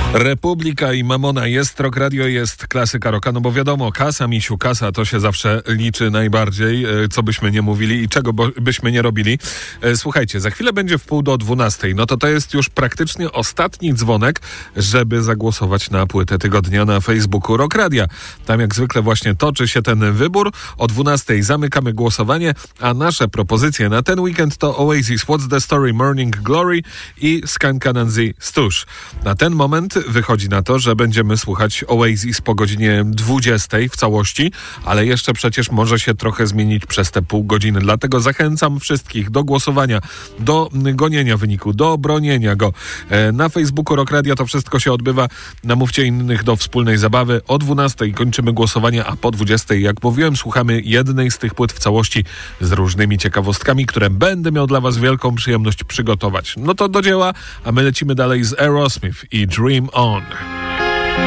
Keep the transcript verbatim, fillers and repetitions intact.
Republika i Mamona, jest Rock Radio, jest klasyka rocka, no bo wiadomo, kasa, misiu, kasa to się zawsze liczy najbardziej, co byśmy nie mówili i czego byśmy nie robili. Słuchajcie, za chwilę będzie w pół do dwunastej, no to to jest już praktycznie ostatni dzwonek, żeby zagłosować na płytę tygodnia na Facebooku Rock Radia. Tam jak zwykle właśnie toczy się ten wybór. O dwunastej zamykamy głosowanie, a nasze propozycje na ten weekend to Oasis, What's the Story, Morning Glory i Skankananzi Stush. Na ten moment wychodzi na to, że będziemy słuchać Oasis po godzinie dwudziestej w całości, ale jeszcze przecież może się trochę zmienić przez te pół godziny. Dlatego zachęcam wszystkich do głosowania, do gonienia wyniku, do bronienia go. Na Facebooku Rock Radio to wszystko się odbywa. Namówcie innych do wspólnej zabawy. O dwunastej kończymy głosowanie, a po dwudziestej, jak mówiłem, słuchamy jednej z tych płyt w całości z różnymi ciekawostkami, które będę miał dla was wielką przyjemność przygotować. No to do dzieła, a my lecimy dalej z Aerosmith i Dream On.